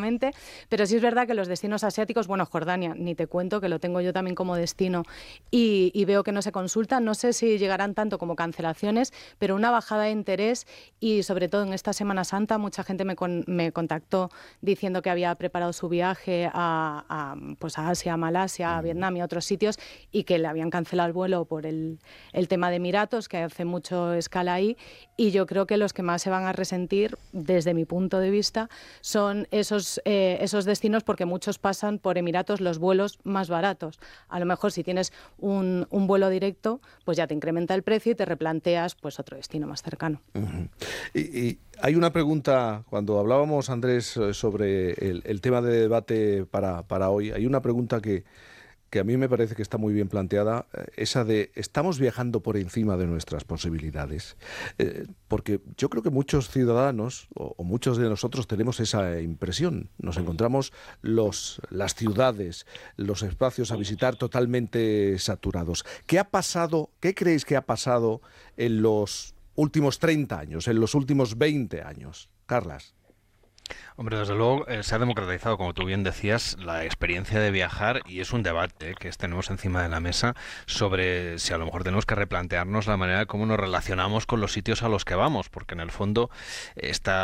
últimamente, pero sí es verdad que los destinos asiáticos, bueno, Jordania, ni te cuento, que lo tengo yo también como destino y veo que no se consultan, no sé si llegarán tanto como cancelaciones, pero una bajada de interés y sobre todo en esta Semana Santa mucha gente me contactó diciendo que había preparado su viaje pues a Asia, a Malasia, a Vietnam y a otros sitios y que le habían cancelado el vuelo por el tema de Emiratos, que hace mucho escala ahí, y yo creo que los que más se van a resentir, desde mi punto de vista, son esos destinos, porque muchos pasan por Emiratos los vuelos más baratos. A lo mejor si tienes un vuelo directo, pues ya te incrementa el precio y te replanteas pues otro destino más cercano. Uh-huh. Y hay una pregunta, cuando hablábamos, Andrés, sobre el tema de debate para hoy, hay una pregunta que a mí me parece que está muy bien planteada, esa de ¿estamos viajando por encima de nuestras posibilidades? Porque yo creo que muchos ciudadanos o muchos de nosotros tenemos esa impresión. Nos encontramos las ciudades, los espacios a visitar totalmente saturados. ¿Qué ha pasado, qué creéis que ha pasado en los últimos 30 años, en los últimos 20 años? Carlas. Hombre, desde luego se ha democratizado, como tú bien decías, la experiencia de viajar y es un debate que tenemos encima de la mesa sobre si a lo mejor tenemos que replantearnos la manera de cómo nos relacionamos con los sitios a los que vamos, porque en el fondo esta